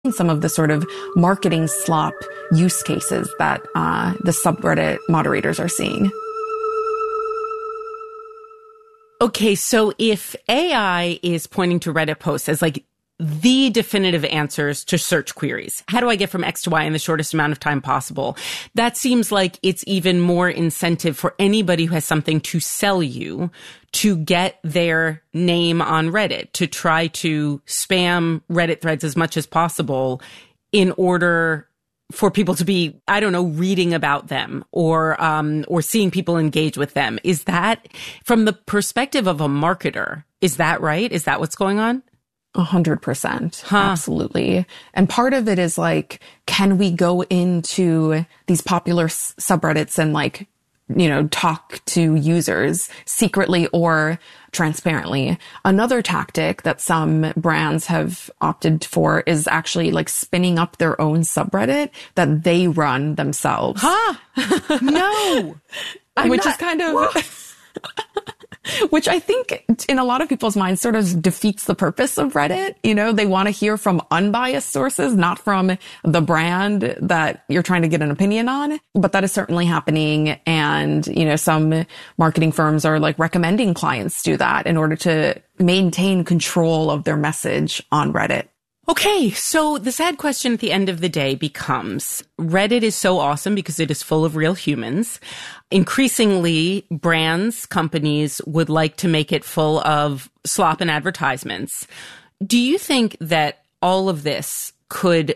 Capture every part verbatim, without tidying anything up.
some of the sort of marketing slop use cases that uh, the subreddit moderators are seeing. Okay, so if A I is pointing to Reddit posts as like the definitive answers to search queries, how do I get from X to Y in the shortest amount of time possible? That seems like it's even more incentive for anybody who has something to sell you to get their name on Reddit, to try to spam Reddit threads as much as possible in order for people to be, I don't know, reading about them or, um, or seeing people engage with them. Is that, from the perspective of a marketer, is that right? Is that what's going on? A hundred percent. Huh. Absolutely. And part of it is like, can we go into these popular s- subreddits and like, you know, talk to users secretly or transparently? Another tactic that some brands have opted for is actually like spinning up their own subreddit that they run themselves. Huh? No. Which not, is kind of... Which I think in a lot of people's minds sort of defeats the purpose of Reddit. You know, they want to hear from unbiased sources, not from the brand that you're trying to get an opinion on. But that is certainly happening. And, you know, some marketing firms are like recommending clients do that in order to maintain control of their message on Reddit. Okay, so the sad question at the end of the day becomes, Reddit is so awesome because it is full of real humans. Increasingly, brands, companies would like to make it full of slop and advertisements. Do you think that all of this could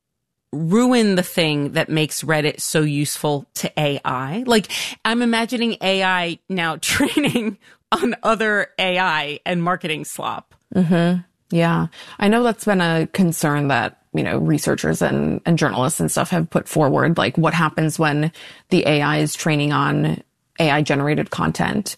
ruin the thing that makes Reddit so useful to A I? Like, I'm imagining A I now training on other A I and marketing slop. Mm-hmm. Yeah. I know that's been a concern that, you know, researchers and, and journalists and stuff have put forward, like what happens when the A I is training on A I generated content.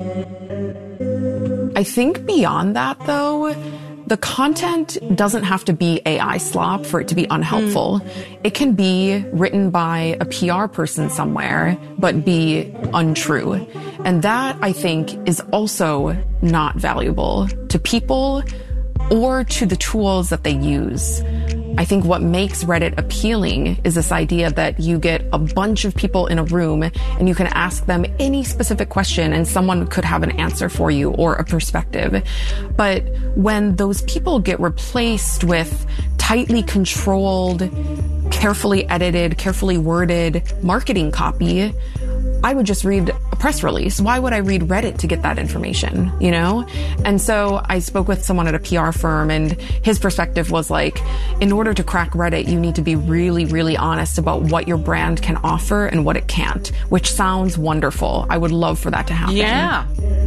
I think beyond that, though, the content doesn't have to be A I slop for it to be unhelpful. Mm. It can be written by a P R person somewhere, but be untrue. And that, I think, is also not valuable to people or to the tools that they use. I think what makes Reddit appealing is this idea that you get a bunch of people in a room and you can ask them any specific question and someone could have an answer for you or a perspective. But when those people get replaced with tightly controlled, carefully edited, carefully worded marketing copy, I would just read a press release. Why would I read Reddit to get that information, you know? And so I spoke with someone at a P R firm and his perspective was like, in order to crack Reddit, you need to be really, really honest about what your brand can offer and what it can't, which sounds wonderful. I would love for that to happen. Yeah.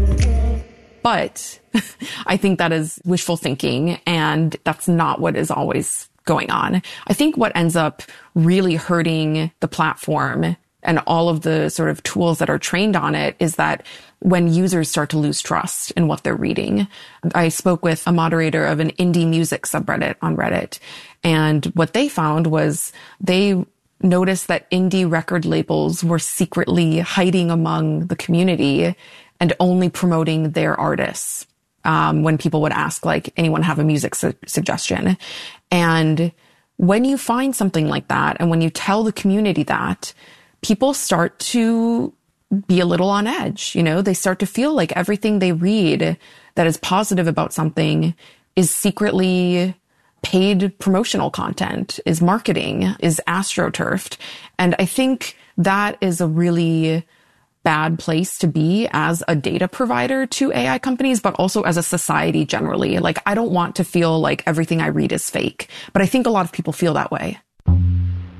But I think that is wishful thinking and that's not what is always going on. I think what ends up really hurting the platform and all of the sort of tools that are trained on it is that when users start to lose trust in what they're reading. I spoke with a moderator of an indie music subreddit on Reddit, and what they found was they noticed that indie record labels were secretly hiding among the community and only promoting their artists. Um, when people would ask, like, anyone have a music su- suggestion? And when you find something like that, and when you tell the community that, people start to be a little on edge. You know, they start to feel like everything they read that is positive about something is secretly paid promotional content, is marketing, is astroturfed. And I think that is a really bad place to be as a data provider to A I companies, but also as a society generally. Like, I don't want to feel like everything I read is fake, but I think a lot of people feel that way.